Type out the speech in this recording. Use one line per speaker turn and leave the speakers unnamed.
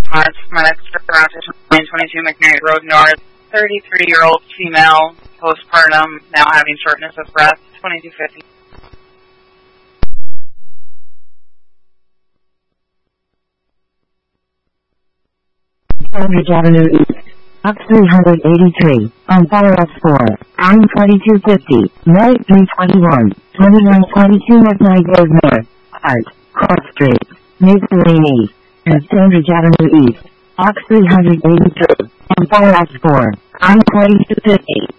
My next route is 922 McKnight Road North. 33-year-old female, postpartum, now having shortness of breath, 2250.
Cambridge Avenue East, up 383, on Firehouse 4, I'm 2250, Night 321, 2922 McKnight Road North, Hart, Court Street, Maple Lane East, and Cambridge Avenue East, up 383, on Firehouse 4, I'm 2250.